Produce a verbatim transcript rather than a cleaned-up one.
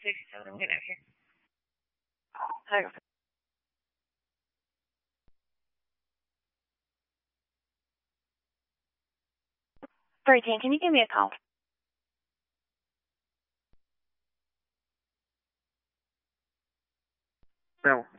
sixty-seven. I'm getting out here. Hang on. thirteen, can you give me a call? No.